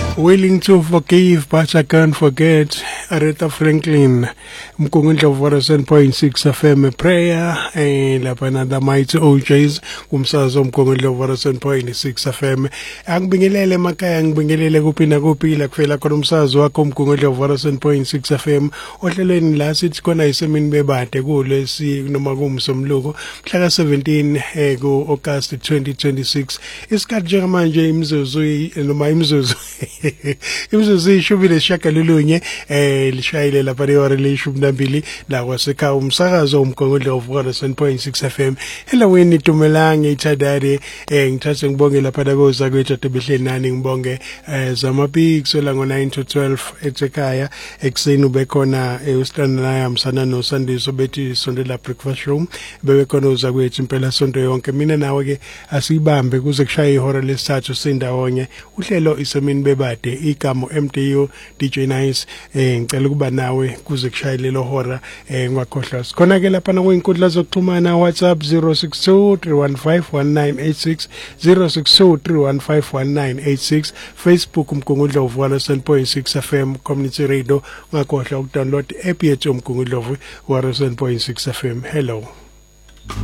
Willing to forgive, but I can't forget. Aretha Franklin, Mkungundla 107.6 FM prayer, lapha another mighty OJs, kumsazo Mkungundla 107.6 FM. Angibingelele emakhaya, ngibingelele kuphi nakuphi la kufela khona umsazo wakho Mkungundla 107.6 FM. Ohlelweni la sithi khona isemini bebade kule noma kumsomluko mhla ka-17 ku-August 2026. Isikhathi njengamanje imizuzu noma imizuzu imzuzu ishumi neshagalolunye lishayile lapha lehora leshumi nambili la kwasekhaya umsakazo Umgongondla of 107.6 FM. Hello wena Itumelanga ithandane ngithathe ngibonge lapha nakoza kwethu abehleli nani ngibonge zamapikso la ngo9 to 12 esekhaya ekseni ubekhona uStanda naye amsana noSandiso bethi sondela breakfast room bebekhona uza kwethu impela sonto yonke mina nawe ke asibambe kuze kushaye ihora lesithathu sindawonye uhlelo isemini bebade igamo MTU DJ Nice ngicela kuba nawe kuze kushayile lo hora ngakhohlwa khona ke lapha nakwinkundla zokuxhumana WhatsApp 0623151986 0623151986 Facebook Umgongondla of 107.6 FM Community Radio ngakhohlwa ukudownload app yethu Umgongondla of 107.6 FM. Hello.